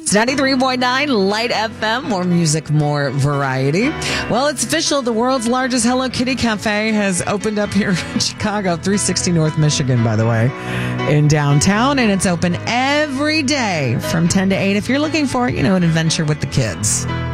It's 93.9 Light FM. More music, more variety. Well, it's official. The world's largest Hello Kitty cafe has opened up here in Chicago, 360 North Michigan, by the way, in downtown. And it's open every day from 10 to 8 if you're looking for, an adventure with the kids.